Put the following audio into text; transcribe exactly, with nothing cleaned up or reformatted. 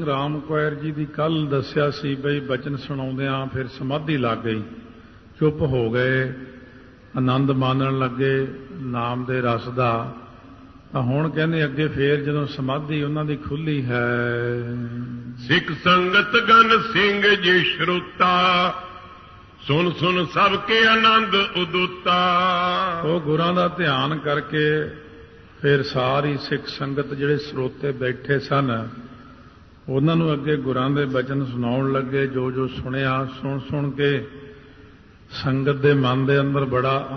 ਸਿੰਘ ਰਾਮ ਕੁਆਰ ਜੀ ਦੀ ਕੱਲ ਦੱਸਿਆ ਸੀ ਬਈ ਬਚਨ ਸੁਣਾਉਂਦਿਆਂ ਫਿਰ ਸਮਾਧੀ ਲੱਗ ਗਈ, ਚੁੱਪ ਹੋ ਗਏ, ਆਨੰਦ ਮਾਣਨ ਲੱਗੇ ਨਾਮ ਦੇ ਰਸ ਦਾ। ਤਾਂ ਹੁਣ ਕਹਿੰਦੇ ਅੱਗੇ ਫੇਰ ਜਦੋਂ ਸਮਾਧੀ ਉਹਨਾਂ ਦੀ ਖੁੱਲੀ ਹੈ। ਸਿੱਖ ਸੰਗਤ ਗਨ ਸਿੰਘ ਜੀ ਸ਼ਰੂਤਾ, ਸੁਣ ਸੁਣ ਸਭ ਕੇ ਆਨੰਦ ਉਦੂਤਾ। ਉਹ ਗੁਰਾਂ ਦਾ ਧਿਆਨ ਕਰਕੇ ਫਿਰ ਸਾਰੀ ਸਿੱਖ ਸੰਗਤ ਜਿਹੜੇ ਸਰੋਤੇ ਬੈਠੇ ਸਨ ਉਹਨਾਂ ਨੂੰ ਅੱਗੇ ਗੁਰਾਂ ਦੇ ਬਚਨ ਸੁਣਾਉਣ ਲੱਗੇ। ਜੋ ਜੋ ਸੁਣਿਆ ਸੁਣ ਸੁਣ ਕੇ ਸੰਗਤ ਦੇ ਮਨ ਦੇ ਅੰਦਰ ਬੜਾ